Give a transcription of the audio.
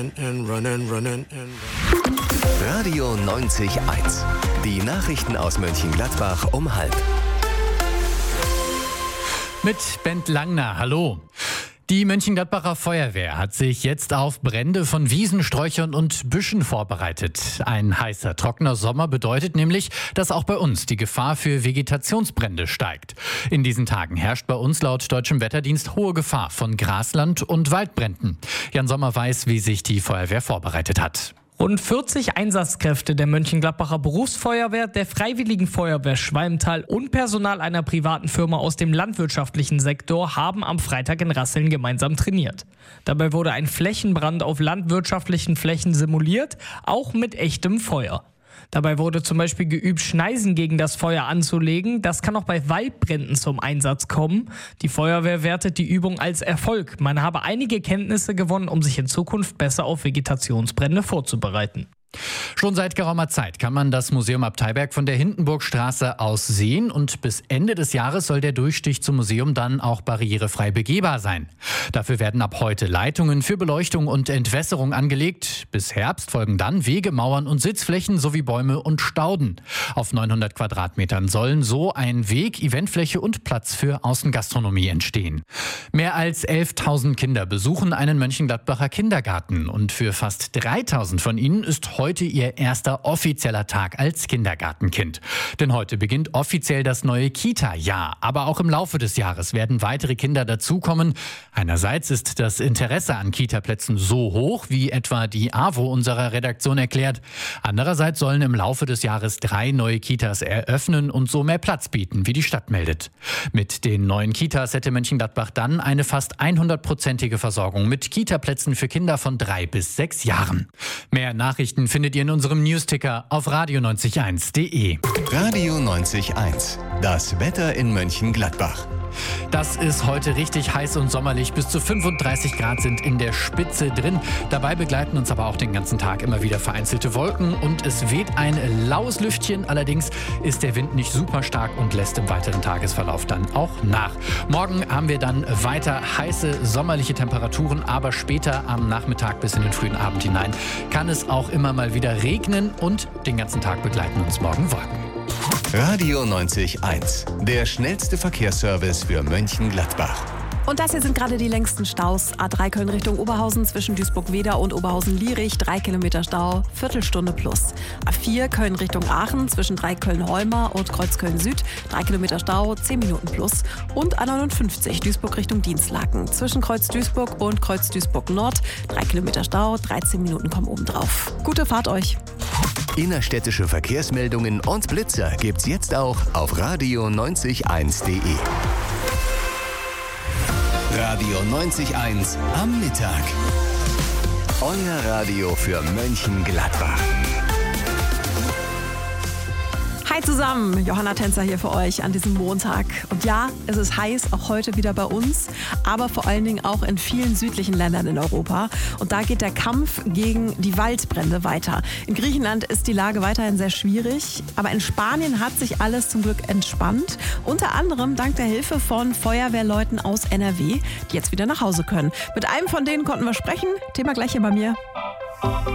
Radio 90.1. Die Nachrichten aus Mönchengladbach um 12:30. Mit Bent Langner, hallo. Die Mönchengladbacher Feuerwehr hat sich jetzt auf Brände von Wiesen, Sträuchern und Büschen vorbereitet. Ein heißer, trockener Sommer bedeutet nämlich, dass auch bei uns die Gefahr für Vegetationsbrände steigt. In diesen Tagen herrscht bei uns laut deutschem Wetterdienst hohe Gefahr von Grasland- und Waldbränden. Jan Sommer weiß, wie sich die Feuerwehr vorbereitet hat. Rund 40 Einsatzkräfte der Mönchengladbacher Berufsfeuerwehr, der Freiwilligen Feuerwehr Schwalmtal und Personal einer privaten Firma aus dem landwirtschaftlichen Sektor haben am Freitag in Rasseln gemeinsam trainiert. Dabei wurde ein Flächenbrand auf landwirtschaftlichen Flächen simuliert, auch mit echtem Feuer. Dabei wurde zum Beispiel geübt, Schneisen gegen das Feuer anzulegen. Das kann auch bei Waldbränden zum Einsatz kommen. Die Feuerwehr wertet die Übung als Erfolg. Man habe einige Kenntnisse gewonnen, um sich in Zukunft besser auf Vegetationsbrände vorzubereiten. Schon seit geraumer Zeit kann man das Museum Abteiberg von der Hindenburgstraße aus sehen und bis Ende des Jahres soll der Durchstich zum Museum dann auch barrierefrei begehbar sein. Dafür werden ab heute Leitungen für Beleuchtung und Entwässerung angelegt. Bis Herbst folgen dann Wege, Mauern und Sitzflächen sowie Bäume und Stauden. Auf 900 Quadratmetern sollen so ein Weg, Eventfläche und Platz für Außengastronomie entstehen. Mehr als 11.000 Kinder besuchen einen Mönchengladbacher Kindergarten und für fast 3.000 von ihnen ist heute ihr erster offizieller Tag als Kindergartenkind. Denn heute beginnt offiziell das neue Kita-Jahr. Aber auch im Laufe des Jahres werden weitere Kinder dazukommen. Einerseits ist das Interesse an Kita-Plätzen so hoch, wie etwa die AWO unserer Redaktion erklärt. Andererseits sollen im Laufe des Jahres 3 neue Kitas eröffnen und so mehr Platz bieten, wie die Stadt meldet. Mit den neuen Kitas hätte Mönchengladbach dann eine fast 100-prozentige Versorgung mit Kita-Plätzen für Kinder von 3 bis 6 Jahren. Mehr Nachrichten findet ihr in unserem Newsticker auf radio90.1.de. Radio 90.1. Das Wetter in Mönchengladbach. Das ist heute richtig heiß und sommerlich. Bis zu 35 Grad sind in der Spitze drin. Dabei begleiten uns aber auch den ganzen Tag immer wieder vereinzelte Wolken und es weht ein laues Lüftchen. Allerdings ist der Wind nicht super stark und lässt im weiteren Tagesverlauf dann auch nach. Morgen haben wir dann weiter heiße sommerliche Temperaturen, aber später am Nachmittag bis in den frühen Abend hinein kann es auch immer mal wieder regnen und den ganzen Tag begleiten uns morgen Wolken. Radio 90.1. Der schnellste Verkehrsservice für Mönchengladbach. Und das hier sind gerade die längsten Staus. A3 Köln Richtung Oberhausen zwischen Duisburg-Weder und Oberhausen-Lierich, 3 Kilometer Stau, Viertelstunde plus. A4 Köln Richtung Aachen zwischen Dreiköln-Holmer und Kreuzköln-Süd, 3 Kilometer Stau, 10 Minuten plus. Und A59 Duisburg Richtung Dienstlaken zwischen Kreuz-Duisburg und Kreuz-Duisburg-Nord, 3 Kilometer Stau, 13 Minuten kommen obendrauf. Gute Fahrt euch! Innerstädtische Verkehrsmeldungen und Blitzer gibt's jetzt auch auf radio90.1.de. Radio 90.1 am Mittag. Euer Radio für Mönchengladbach. Hi zusammen, Johanna Tänzer hier für euch an diesem Montag. Und ja, es ist heiß, auch heute wieder bei uns, aber vor allen Dingen auch in vielen südlichen Ländern in Europa. Und da geht der Kampf gegen die Waldbrände weiter. In Griechenland ist die Lage weiterhin sehr schwierig, aber in Spanien hat sich alles zum Glück entspannt. Unter anderem dank der Hilfe von Feuerwehrleuten aus NRW, die jetzt wieder nach Hause können. Mit einem von denen konnten wir sprechen. Thema gleich hier bei mir.